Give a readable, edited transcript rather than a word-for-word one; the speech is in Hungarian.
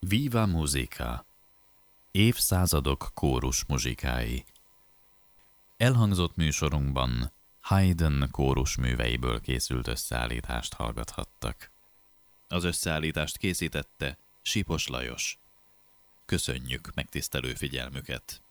Viva Musica. Évszázadok kórus muzsikái. Elhangzott műsorunkban Haydn kórusműveiből készült összeállítást hallgathattak. Az összeállítást készítette Sipos Lajos. Köszönjük megtisztelő figyelmüket!